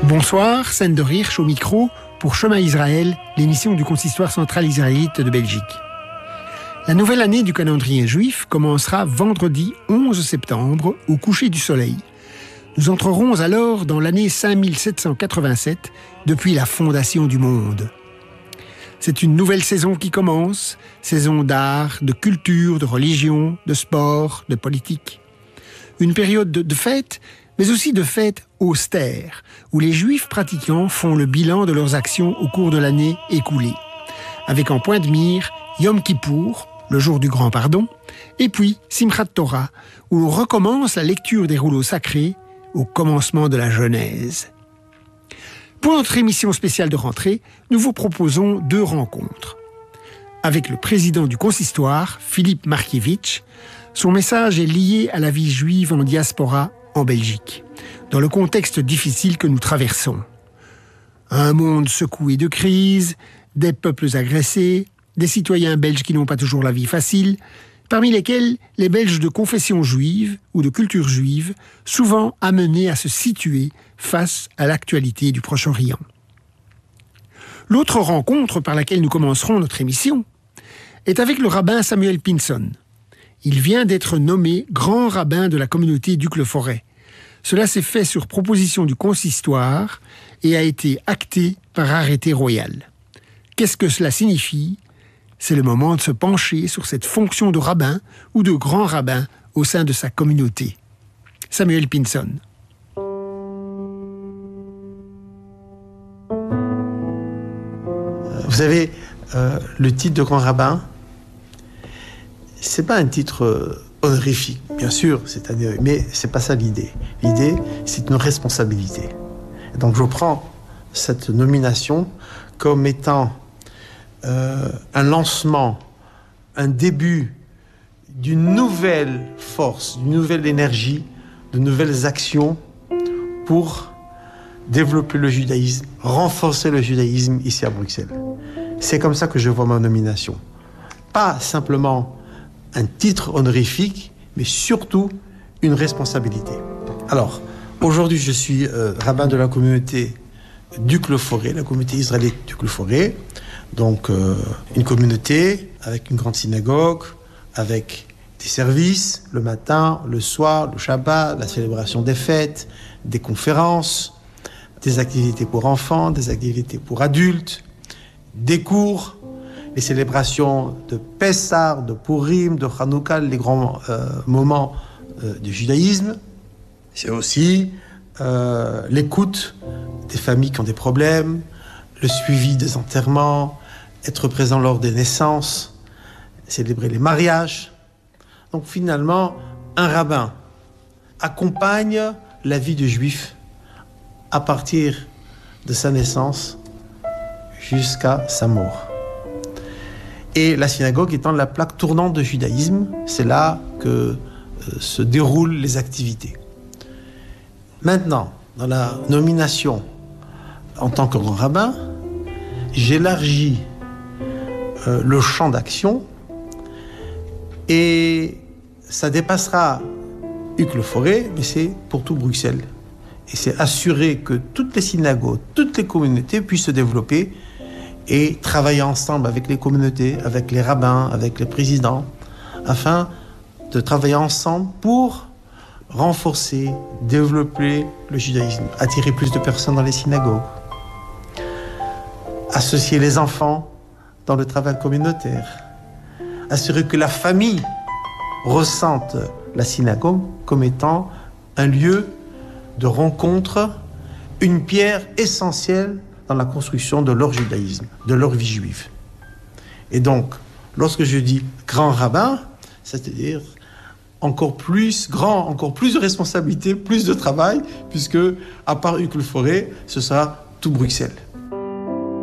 Bonsoir, Sender Hirsch au micro pour Chemin Israël, l'émission du consistoire central israélite de Belgique. La nouvelle année du calendrier juif commencera vendredi 11 septembre au coucher du soleil. Nous entrerons alors dans l'année 5787 depuis la fondation du monde. C'est une nouvelle saison qui commence, saison d'art, de culture, de religion, de sport, de politique. Une période de fête, mais aussi de fêtes austères, où les Juifs pratiquants font le bilan de leurs actions au cours de l'année écoulée, avec en point de mire Yom Kippour, le jour du grand pardon, et puis Simchat Torah, où l'on recommence la lecture des rouleaux sacrés au commencement de la Genèse. Pour notre émission spéciale de rentrée, nous vous proposons 2 rencontres. Avec le président du consistoire, Philippe Markiewicz, son message est lié à la vie juive en diaspora en Belgique, dans le contexte difficile que nous traversons. Un monde secoué de crise, des peuples agressés, des citoyens belges qui n'ont pas toujours la vie facile, parmi lesquels les Belges de confession juive ou de culture juive, souvent amenés à se situer face à l'actualité du Proche-Orient. L'autre rencontre par laquelle nous commencerons notre émission est avec le rabbin Samuel Pinson. Il vient d'être nommé grand rabbin de la communauté d'Uccle-Forêt. Cela s'est fait sur proposition du consistoire et a été acté par arrêté royal. Qu'est-ce que cela signifie ? C'est le moment de se pencher sur cette fonction de rabbin ou de grand rabbin au sein de sa communauté. Samuel Pinson. Vous savez, le titre de grand rabbin, c'est pas un titre honorifique, bien sûr, mais c'est pas ça l'idée. L'idée, c'est une responsabilité. Et donc je prends cette nomination comme étant un lancement, un début d'une nouvelle force, d'une nouvelle énergie, de nouvelles actions pour développer le judaïsme, renforcer le judaïsme ici à Bruxelles. C'est comme ça que je vois ma nomination. Pas simplement un titre honorifique, mais surtout une responsabilité. Alors, aujourd'hui, je suis rabbin de la communauté d'Uccle-Forêt, la communauté israélite d'Uccle-Forêt. Donc, une communauté avec une grande synagogue, avec des services le matin, le soir, le Shabbat, la célébration des fêtes, des conférences, des activités pour enfants, des activités pour adultes, des cours, les célébrations de Pessah, de Purim, de Hanouka, les grands moments du judaïsme. C'est aussi l'écoute des familles qui ont des problèmes, le suivi des enterrements, être présent lors des naissances, célébrer les mariages. Donc finalement, un rabbin accompagne la vie du juif à partir de sa naissance jusqu'à sa mort. Et la synagogue étant la plaque tournante du judaïsme, c'est là que se déroulent les activités. Maintenant, dans la nomination en tant que grand rabbin, j'élargis le champ d'action et ça dépassera Uccle-Forêt, mais c'est pour tout Bruxelles. Et c'est assurer que toutes les synagogues, toutes les communautés puissent se développer et travailler ensemble avec les communautés, avec les rabbins, avec les présidents, afin de travailler ensemble pour renforcer, développer le judaïsme, attirer plus de personnes dans les synagogues, associer les enfants dans le travail communautaire, assurer que la famille ressente la synagogue comme étant un lieu de rencontre, une pierre essentielle dans la construction de leur judaïsme, de leur vie juive. Et donc, lorsque je dis grand rabbin, c'est-à-dire encore plus grand, encore plus de responsabilités, plus de travail, puisque, à part Uccle-Forêt, ce sera tout Bruxelles.